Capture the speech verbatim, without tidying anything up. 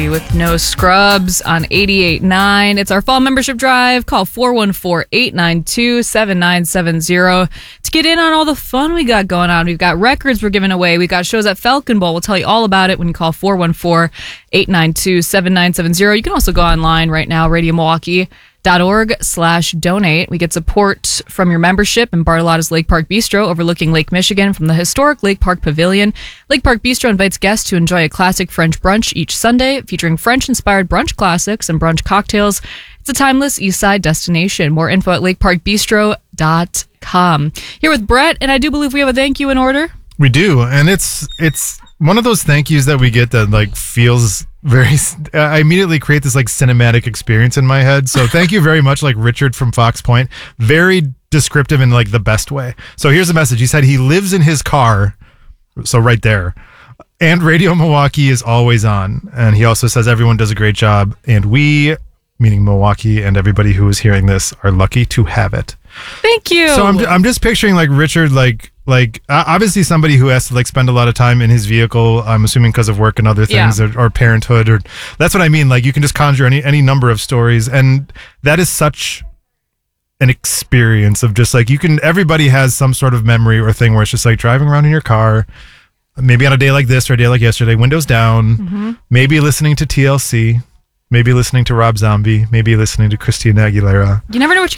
with No Scrubs on eighty-eight point nine. It's our fall membership drive. Call four one four, eight nine two, seven nine seven zero to get in on all the fun we got going on. We've got records we're giving away. We got shows at Falcon Bowl. We'll tell you all about it when you call four one four, eight nine two, seven nine seven zero. You can also go online right now, radio milwaukee dot org slash donate. We get support from your membership in Bartolotta's Lake Park Bistro overlooking Lake Michigan from the historic Lake Park Pavilion. Lake Park Bistro invites guests to enjoy a classic French brunch each Sunday featuring French-inspired brunch classics and brunch cocktails. It's a timeless East Side destination. More info at lake park bistro dot com. Here with Brett, and I do believe we have a thank you in order. We do, and it's it's one of those thank yous that we get that like feels very, I immediately create this like cinematic experience in my head. So thank you very much, like Richard from Fox Point. Very descriptive in like the best way. So here's the message. He said he lives in his car. So right there. And Radio Milwaukee is always on. And he also says everyone does a great job. And we, meaning Milwaukee and everybody who is hearing this, are lucky to have it. Thank you. So I'm I'm just picturing like Richard, like like uh, obviously somebody who has to like spend a lot of time in his vehicle. I'm assuming because of work and other things, Yeah. or, or parenthood, or that's what I mean. Like you can just conjure any any number of stories, and that is such an experience of just like you can. Everybody has some sort of memory or thing where it's just like driving around in your car, maybe on a day like this or a day like yesterday, windows down, Mm-hmm. maybe listening to T L C. Maybe listening to Rob Zombie, maybe listening to Christina Aguilera. You never know what you